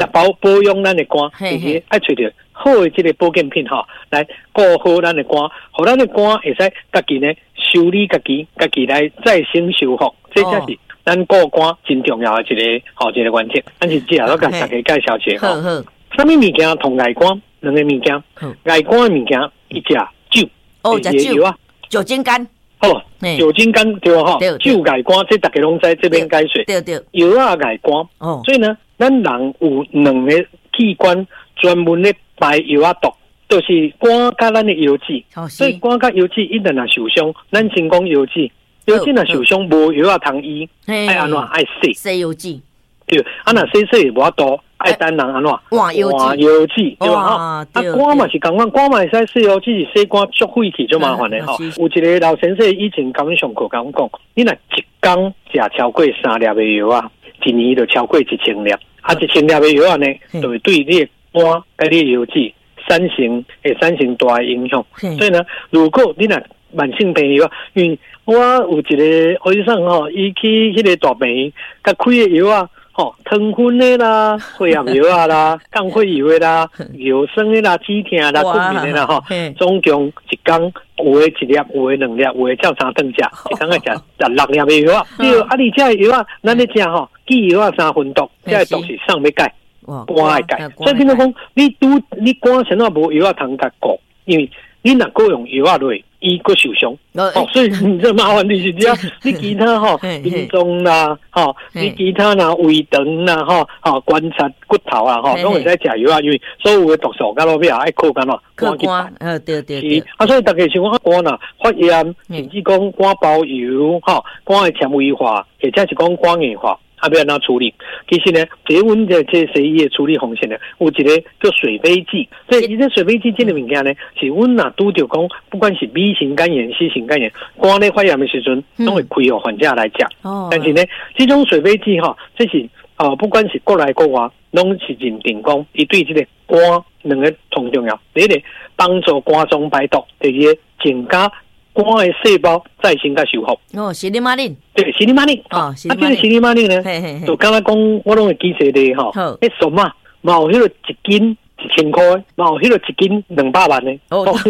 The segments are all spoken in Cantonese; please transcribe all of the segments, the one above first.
保养咱的肝，而且爱找着好的这个保健品吼，来顾好咱的肝，互咱的肝会使家己呢修理家己来再生修复，这才是咱顾肝真重要的一个一个原则。咱是接下来甲大家介绍一下吼，什么物件同癌肝两个物件，癌肝的物件一只酒， 食酒啊，酒精肝。 酒精肝对吧？酒癌肝，这大家拢知，这边解说。 对。 药啊癌肝，所以呢，咱人有两个器官专门咧排药啊毒，就是肝甲咱的腰子。所以肝甲腰子一旦若受伤，咱先讲腰子若受伤无药啊通医，爱安怎爱洗腰子。 对，若洗无法度。爱等人安怎换腰子对吧？肝嘛是同款，肝嘛会使洗腰子，是洗肝足废气就麻烦的吼。有一个老先生以前甲阮上课甲阮讲，你若一工食超过3粒的药啊，一年就超过1000粒。1000粒的药啊呢，就会对你的肝甲你的腰子产生大的影响。所以呢，如果你若慢性病药，因为我有一个医生吼，伊去迄个大病院，甲开的药啊。糖分的啦，血压药啊啦，降血药的啦，腰酸的啦，止痛啦，困眠的啦，总共一工有的1粒，有的2粒，有的照3顿食，一工要食16粒的药啊。对，而且这药啊，咱咧食记药啊3分毒，这毒是上要解，肝的解。所以变做讲，你肝现在无药啊通甲顾，因为你若够用药啊落。伊个受伤，所以你这麻烦你是这样，你其他心脏啦，你其他啦胃肠啦，观察骨头啊，拢会使食药啊，因为所有的毒素到落尾爱靠干肝去排， 对， 所以大家想讲肝呐发炎，甚至讲肝包油，肝的纤维化，或者是讲肝硬化。要安怎处理？其实呢，阮的这西医的处理方式呢，有一个叫水飞剂。所以，这水飞剂这个物件呢，是阮若拄着讲，不管是 B 型肝炎、C 型肝炎，肝咧发炎的时阵，拢会开予患者来食。但是呢，这种水飞剂这是不管是国内国外，拢是认定讲，伊对这个肝两个同重要。第一个帮助肝脏排毒，第二个增加肝的细胞再生甲修复。 西利马林。 对，西利马林。这个西利马林呢，就刚才讲，我拢会记起的迄数嘛，嘛有迄个1斤1000块，嘛有迄个1斤200万的。有无？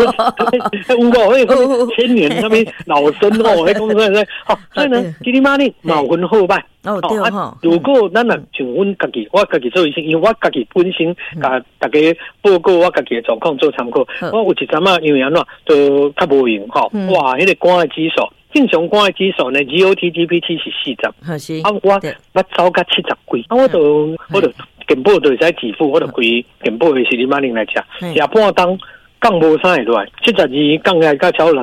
迄1000年那边老生迄讲出来所以呢，西利马林嘛有分好歹。如果咱若像阮家己，我家己做医生，因为我家己本身甲大家报告我家己的状况做参考。我有一阵因为安怎都较无用哇，迄个肝的指数。正常肝的指数呢 ，GOT、GPT 是40，我走到70几，我就健保就会使支付，我就开健保的西利马林来食，食半当降无啥会落来，72降来到超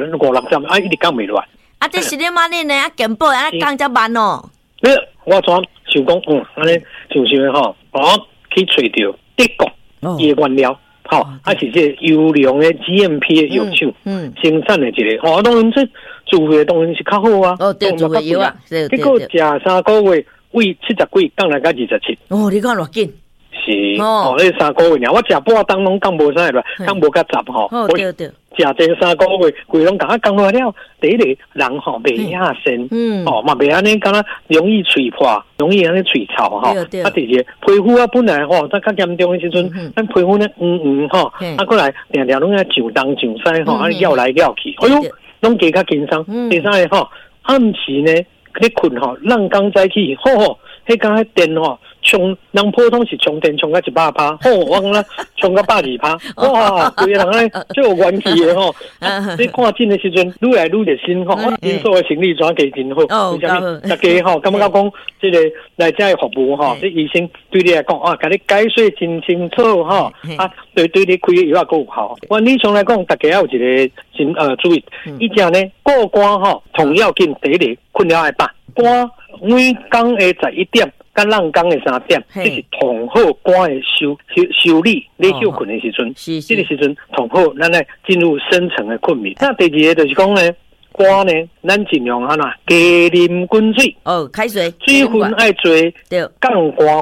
5-6一直降袂落来。 这西利马林呢，健保降才慢哦。 我怎想讲，安尼想我去找到德国的原料。是这优良的 GMP 的药厂生产的一个，当然这自费当然是较好啊。 对，自费药啊。 结果食3个月，胃70几降来到27。 你看偌紧？ 是你3个月尔，我食半当拢降无啥会落，降无到10 对。 食这3个月，规拢甲降落了。第一个人袂亚身，嘛袂安尼，敢若容易嘴破，容易安尼嘴臭第二皮肤本来咱较严重的时阵，咱皮肤呢过来定拢爱上东上西安尼绕来绕去，哎呦，拢加较紧张。第三个暗时呢，咧困咱刚早起，迄刚迄电充人普通是充电充到100%，我讲啦充到120%，哇，规个人咧就有元气的你看诊的时阵，愈来愈热心我因所的行李转给真好，为什么？大家感觉讲这个来这服务这医生对你来讲甲你解说真清楚对你开药够好。我理想来讲，大家要有一个注意，以前呢顾肝同要紧，第一个困了爱饱，肝每工的11点。甲人工的3点，这是同好肝的修理，你休困的时阵，这个时阵同好，咱来进入深层的困眠。那第二个就是讲呢，肝呢，咱尽量加啉滚水， 开水， 水分爱多，降肝血。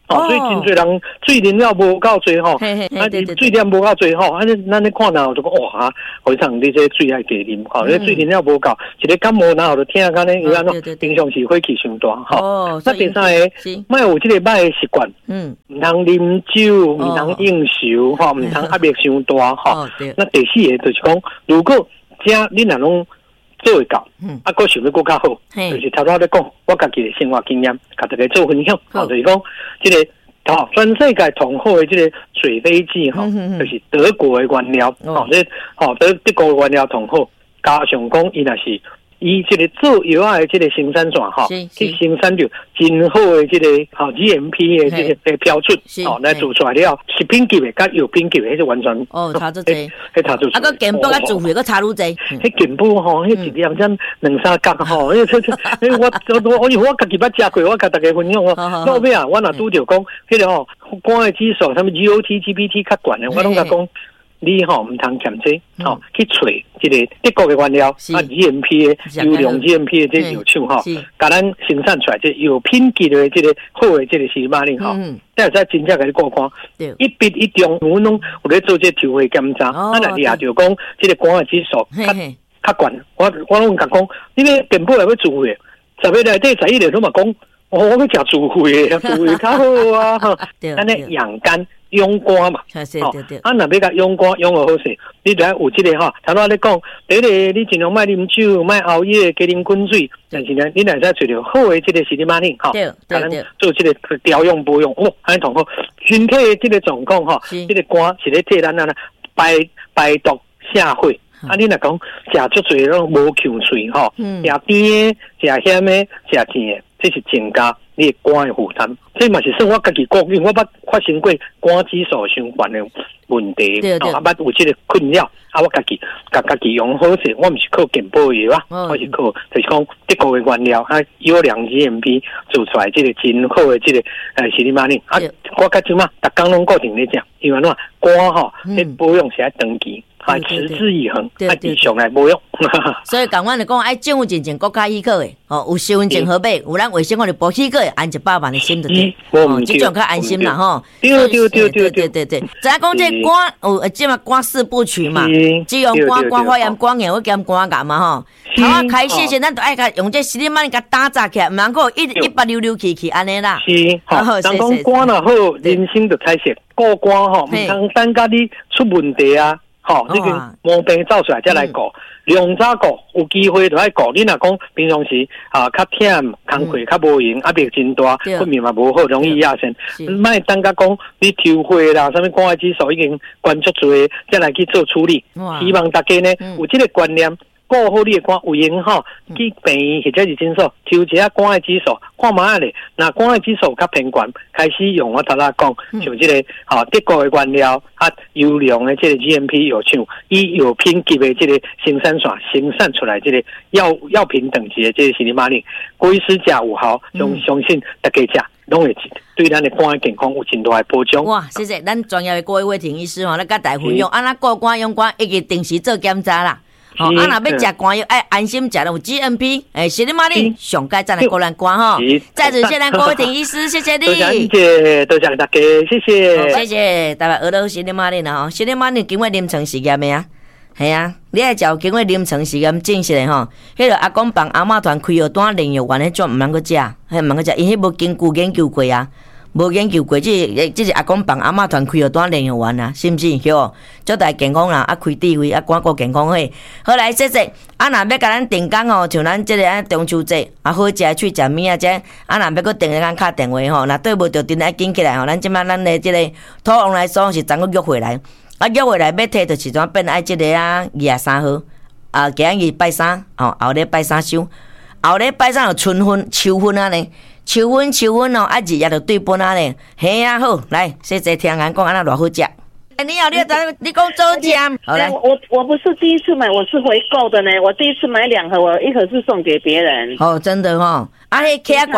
所以真侪人水啉了无够多吼，水量无够多吼，咱咧看到就讲哇，非常你这水爱多啉吼，你水啉了无够，一个感冒然后就听讲咧，伊安怎平常时火气伤大吼。那第三个，莫有这个歹的习惯，唔通啉酒，唔通应酬吼，唔通压力伤大吼。那第四个就是讲，如果你若拢做会到，佫想要佫较好，就是头先咧讲，我家己的生活经验，甲大家做分享，就是讲，这个全世界同好的这个水飞机吼，就是德国的原料，德国的原料同好，加上讲伊若是以这个做药的这个生产线吼，去生产着真好的这个GMP 的这个标准，来做出来了，食品级的甲药品级的，迄是完全差足济， 迄差足济。 个健保甲自费个差愈济， 迄健保吼，迄一粒真2-3角吼，我家己捌食过，我甲大家分享哦。到尾啊，我若拄着讲，迄个吼肝的指数，什么 GOT、GPT 较悬的，我拢甲讲。你吼唔通欠这去找这个德国的原料GMP 的优良 GMP 的这药厂吼，甲咱生产出来这有品质的这个好的这个西马令吼，再真正给你过看，一笔一中，我拢有咧做这抽血检查，咱若掠着讲这个肝的指数较悬，我拢甲讲，你咧健保来要自费，10个内底11个都嘛讲，我要食自费的，自费较好啊，咱咧养肝。养肝嘛，若要甲养肝养好势，你就要有这个吼。头先咧讲，第一个你尽量莫啉酒，莫熬夜，加啉滚水。但是呢，你若再找着好的这个西利马令吼，甲咱做这个调养保养，安尼同好。身体的这个状况吼，这个肝是咧替咱排毒下血。你若讲食足侪拢无呛水吼，食甜的、食咸的、食甜的，这是增加你的肝的负担。这嘛是算我家己讲，因为我捌发生过肝指数相关的问题，捌有这个困扰，我家己用好势，我毋是靠健保药啊，我是靠就是讲德国的原料优良 GMP 做出来这个真好的这个西利马令我甲即嘛逐工拢固定咧食，因为喏肝吼，你保养是爱长期。持之以恒，继续来保养。 所以讲，阮就讲爱政府真正国家许可的，有身份证好买，有咱卫生法律保许可的，安100万的心就对，这种较安心啦吼。对。再讲这肝，即嘛肝4部曲嘛，只有肝发炎、肝炎，我兼肝癌嘛吼。头啊开始时，咱都爱甲用这西利马甲打杂起来，毋通够1溜去安尼啦。 是，人讲肝若好，人生就开始顾肝吼，毋通等甲你出问题啊。你个毛病走出来再来顾，量早顾，有机会就爱顾。你若讲平常时较忝，工课较无闲，压力真大，睡眠嘛无好，容易亚身。莫等甲讲你抽血啦，啥物肝癌指数已经关足侪，再来去做处理。希望大家呢有这个观念。顾好你的肝有闲吼，去病院或者是诊所抽一下肝的指数，看嘛咧。那肝的指数较偏悬，开始用我头仔讲，像这个德国的原料优良的这个 GMP 药厂，以药品级的这个生产线生产出来这个药品等级的这个西利马令，贵实价有效，相信大家食拢会对咱的肝的健康有真大的保障。 哇，谢谢咱专业的郭伟霆医师吼，咱甲大家分享，安那顾肝养肝，一直定时做检查啦。若要食肝药，爱安心食有 GMP， 西利马令上盖再来顾咱肝吼。再次谢咱郭伟霆医师，谢谢你。 多谢大家，谢谢。 谢谢，台湾俄罗西利马令吼，西利马令经过临床实验的啊，系啊，你爱照经过临床实验证实的吼，迄个阿公帮阿嬷团开药单炼药丸迄种毋通去食，迄毋通去食，因迄无经过研究过啊。无研究过，这是阿公帮阿嬷团开药单炼药丸啊，是毋是？吼，足大健康啦，开智慧，肝顾健康嘿。好来，谢谢。若要甲咱订工吼，像咱这个中秋节，好食去食物啊，这若要搁订咱敲电话吼，若对无着电爱紧起来吼，咱即摆咱的这个土王来说是昨个约回来，约回来要摕就是怎变爱这个23号，今日拜3，后日拜3收，后日拜3就春分、秋分啊呢。秋分哦，日夜就对分啊咧，嘿啊好，来，谢谢听俺讲安那偌好食。你好，你讲周家，好来， 我不是第一次买，我是回购的呢。我第一次买2盒，我1盒是送给别人。 真的啊，迄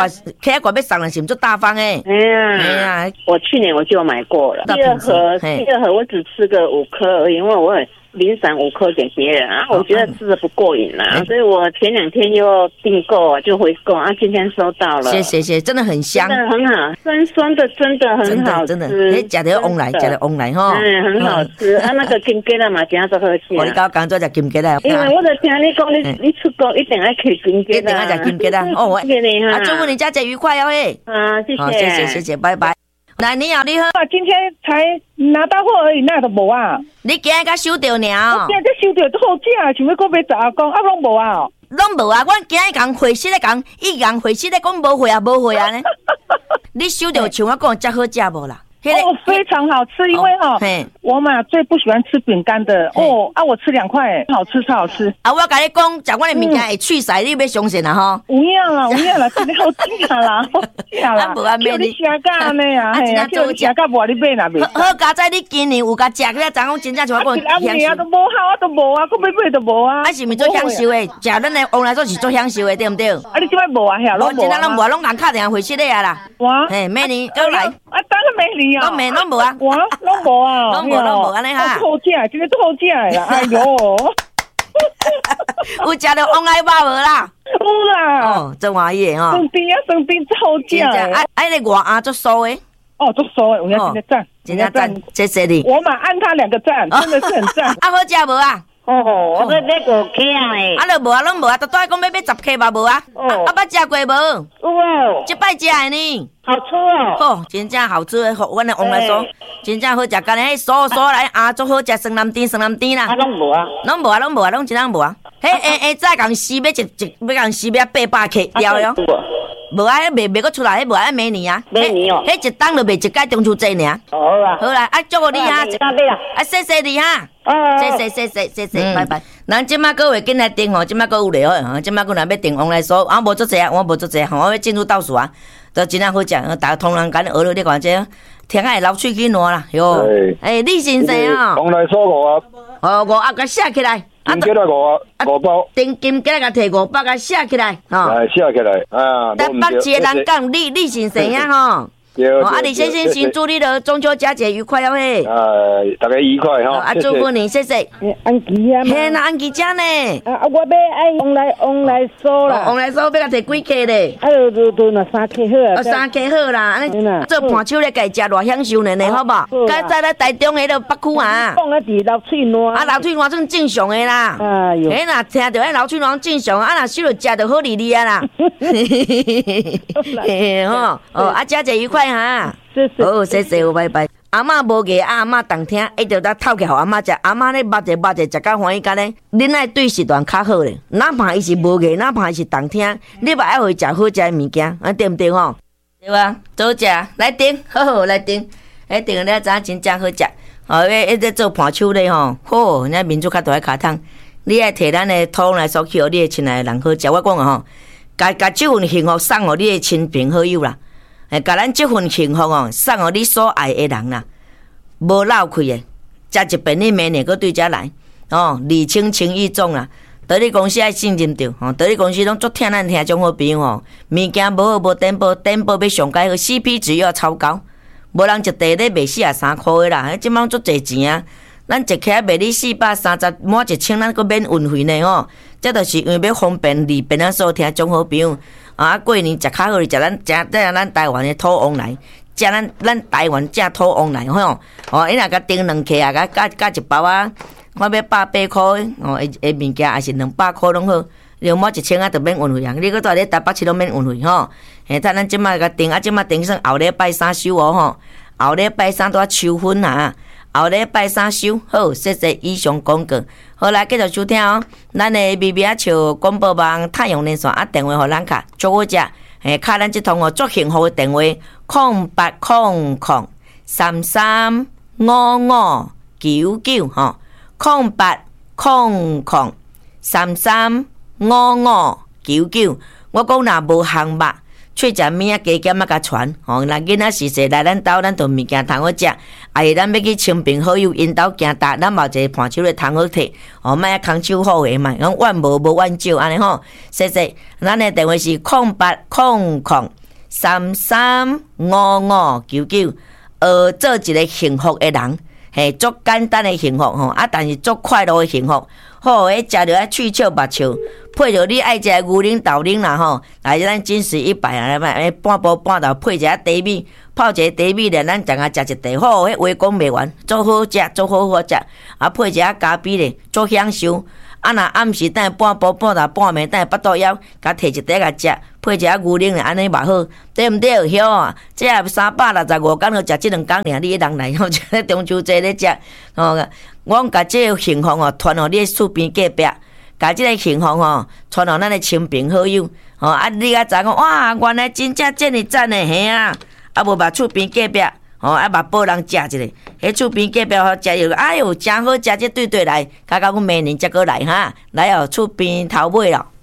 K啊罐要送人是不做大方诶？ 哎呀，我去年我就买过了，第二盒我只吃个5颗而已，因为我零散5颗给别人啊，我觉得吃的不过瘾啦，所以我前2天又订购就回购啊，今天收到了， 谢谢，真的很香， 真的很好，酸酸的，真的很好吃，真的， 吃得旺来，吃得旺来哈， 很好吃啊，那个金桔啦嘛，真做好吃。 我刚刚做只金桔啦， 因为我就听你讲，你出国一定要吃金桔啦， 一定要吃金桔啦，哦，啊，祝福你佳节愉快哦嘿， 啊，谢谢， 拜拜。来，你好，你好。 今天才拿到货而已，那都无啊。 你今日才收到呢？ 我今日才收到，都好价，想要讲买10公，啊，拢无啊。 拢无啊，阮今日讲回息咧讲，伊讲回息咧讲无回啊，无回啊呢。你收到像我讲，遮好食无啦？ 哦，非常好吃，因为我嘛最不喜欢吃饼干的哦啊，我吃2块，好吃超好吃啊！我甲你讲，食我的物件会去晒，你要相信啊吼！ 有影啦，真的好吃啦，好吃啦！ 无啊， 叫你写假呢啊，叫你写假无你买啦， 好佳在你今年有甲食，你昨讲真正像我讲， 啊都无好，啊都无啊，我买都无啊！ 啊是咪做享受的？食咱的往来说是做享受的，对不对？ 啊你即摆无啊？遐拢无， 真正拢无啊，拢硬卡定回去咧啊啦！ 哇， 明年再来啊，当然明年啊， 拢无啊！ 哇，拢无啊， 拢无安尼哈， 好食，真的都好食啦！哎呦， 有食到往来肉无啦？ 有啦， 哦，真欢喜吼！ 生甜啊，生甜好食啊！哎，那外鸭做酥的， 哦，做酥的，我要真的赞， 真的赞，谢谢你。 我嘛按他2个赞，真的是很赞。 啊，好食无啊？ 哦，我要5克诶。 啊，就无啊，拢无啊，都带讲要10克吧，无啊？啊，捌食过无？ 有哦， 这摆食的呢。 好吃哦！ 哦，真正好吃的，阮的王来酥，真正好食。干嘞，酥来鸭足好食，酸南甜啦。 啊，拢无啊， 拢真正无啊。嘿，再讲四要讲四要800克了哟。无啊，卖个出来，迄无啊，明年啊。 明年哦。 迄一档就卖一届中秋节尔。 好啦。 好啦，啊，祝福你哈。 啊， 谢谢你哈。谢谢，拜拜。咱即马各位紧来订吼，即马各有咧吼，即马个若要订王来酥，我无做济啊，我要进入倒数啊。都真正好食，大家通人间学了你看这，听下流喙齿烂啦，哟！李先生啊， 往来酥5盒， 哦5盒甲写起来， 金桔5盒，5包， 金桔甲摕5包甲写起来，吼， 写起来啊！ 台北市的人讲李先生呀，吼。啊！李先生，先祝你的中秋佳节愉快哦嘿！ 大家愉快哈！ 啊，祝福你，谢谢。 安琪啊， 嘿，那安琪姐呢？ 我要爱往来酥啦， 往来酥要甲摕几克咧？ 啊，就那3克好啊 ，3克好啦，安尼做盘手咧，家食偌享受呢，好无？甲在台中迄个北区啊， 讲啊，伫流喙烂， 啊，流喙烂算正常的啦。哎呦，嘿，若听到迄流喙烂正常，啊，若收着食着好利利啊啦。嘿吼，啊，佳节愉快。好，谢谢，拜拜。阿嬷无个，阿嬷当听，一直在透起互阿嬷食。阿嬷咧捌者，食甲欢喜干咧。恁爱对时段较好咧，哪怕伊是无个，哪怕伊是当听，你嘛爱互伊食好食的物件，对不对吼？对吧？走食，来订，好来订，订了知真正好食。哦，一直做盘手咧吼，好，人家民族较大卡通，你爱摕咱的土来所去，互你的亲爱的人好食。我讲啊吼，甲这份幸福送互你的亲朋好友啦。甲咱这份幸福哦，送互你所爱的人啦，无漏气的，食一遍你明年搁对遮来哦，礼轻情意重啦。在你公司爱信任着吼，在你公司拢足听咱听种好朋友吼，物件无好无颠簸要上解好 ，CP 值要超高，无人一地咧卖43块的啦，即摆足侪钱啊！咱一克卖你430，满1000咱搁免运费呢吼，这就是因为要方便利便咱所听种好朋友。啊，过年食较好，食咱台湾的土王来，食咱台湾正土王来吼。哦，伊若甲订2克啊，甲1包啊，我要180块哦，诶物件也是200块拢好，你满1000啊，就免运费啊。你搁在咧台北市拢免运费吼。咱即摆甲订啊，即摆订算后礼拜3收哦吼，后礼拜3拄抽分啊。后礼拜3收好，谢谢以上广告。好来继续收听哦，咱的微微啊笑广播网太阳连线啊，电话互咱卡，祝我食，卡咱即通哦，足幸福的电话0800335599吼，0800335599。我讲若无项目， 去食物啊，加减啊，甲传吼。那囡仔是说来咱兜，咱就物件通好食。是咱要去亲朋好友因兜行搭，咱嘛一个盘手咧通好摕。哦，莫啊空手好个嘛，讲怨无无怨少安尼吼。谢谢，咱的电话是0800335599，做一个幸福的人。嘿，足简单的幸福吼，啊，但是足快乐的幸福。好，迄食着啊喙笑目笑，配着你爱食的牛奶豆奶啦吼，来咱真实100啊，半煲半豆配一下茶米，泡一个茶米咧，咱等下食一茶，好，迄话讲袂完，足好食，足好食，啊，配一下咖啡咧，足享受。啊，若暗时等半煲半豆半暝等巴肚枵，甲摕一茶甲食，配一下牛奶咧，安尼嘛好，对毋对？晓啊，这365天就食这2天尔，你一人来吼，这中秋节咧食，吼，我甲这个幸福吼传互你厝边隔壁，甲这个幸福吼传互咱的亲朋好友，吼啊，你啊知讲哇，原来真正这么赞的嘿啊，啊无把厝边隔壁。哦，啊，嘛报人食一下，迄厝边隔壁好食又，哎哟，真好食，这对来，甲阮明年才过来哈，来哦，厝边头尾咯。